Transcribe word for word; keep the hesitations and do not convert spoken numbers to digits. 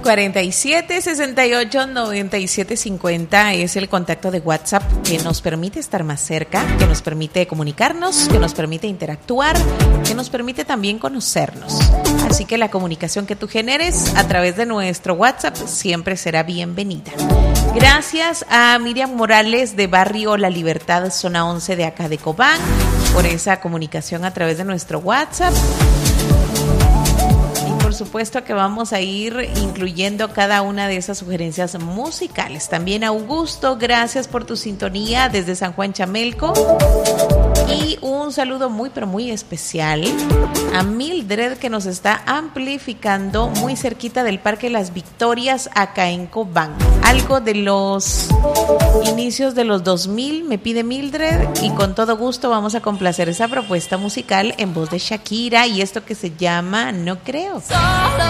cuarenta y siete, sesenta y ocho, noventa y siete, cincuenta es el contacto de WhatsApp que nos permite estar más cerca, que nos permite comunicarnos, que nos permite interactuar, que nos permite también conocernos. Así que la comunicación que tú generes a través de nuestro WhatsApp siempre será bienvenida. Gracias a Miriam Morales de Barrio La Libertad, zona once de acá de Cobán, por esa comunicación a través de nuestro WhatsApp. Por supuesto que vamos a ir incluyendo cada una de esas sugerencias musicales. También Augusto, gracias por tu sintonía desde San Juan Chamelco. Y un saludo muy pero muy especial a Mildred, que nos está amplificando muy cerquita del Parque Las Victorias acá en Cobán. Algo de los inicios de los dos mil me pide Mildred, y con todo gusto vamos a complacer esa propuesta musical en voz de Shakira y esto que se llama No Creo.